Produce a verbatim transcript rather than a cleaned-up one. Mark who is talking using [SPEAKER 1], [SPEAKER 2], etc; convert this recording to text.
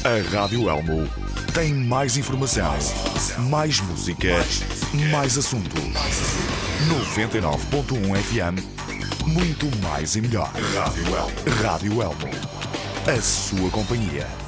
[SPEAKER 1] A Rádio Elmo tem mais informação, mais música, mais assunto. noventa e nove ponto um F M, muito mais e melhor. Rádio Elmo. Rádio Elmo. A sua companhia.